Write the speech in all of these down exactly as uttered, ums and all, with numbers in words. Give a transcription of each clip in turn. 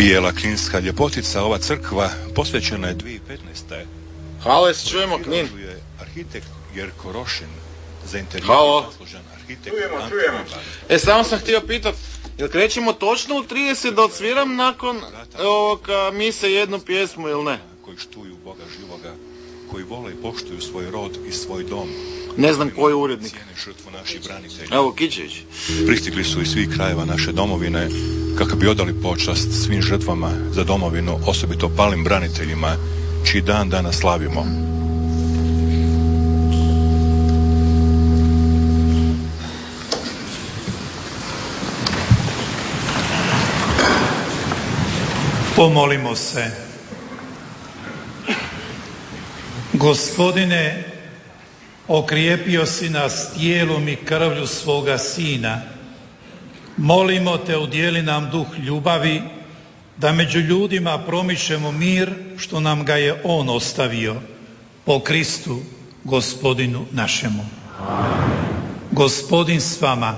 Bijela kninska ljepotica, ova crkva posvećena je dvije tisuće petnaeste. Halo, jesi čujemo Knin? Arhitekt Jerko Rošin, za interijer zaslužan arhitekt. Čujemo, čujemo. E, samo sam htio pitat, jel krećemo točno u trideset da odsviram nakon ovoga mise jednu pjesmu ili ne? Koji štuju Boga živoga, koji vole i poštuju svoj rod i svoj dom. Ne znam koji urednik. Evo, Kičević. Pristigli su iz svih krajeva naše domovine kako bi odali počast svim žrtvama za domovinu, osobito palim braniteljima, čiji dan danas slavimo. Pomolimo se. Gospodine, okrijepio si nas tijelom i krvlju svoga Sina. Molimo te, udijeli nam duh ljubavi, da među ljudima promičemo mir što nam ga je On ostavio, po Kristu, Gospodinu našemu. Gospodin s vama.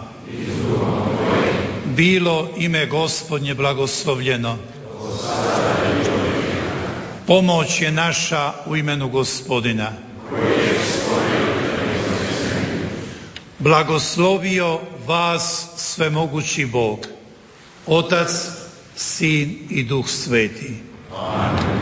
Bilo ime Gospodnje blagoslovljeno. Pomoć je naša u imenu Gospodina. Blagoslovio vas svemogući Bog, Otac, Sin i Duh Sveti. Amen.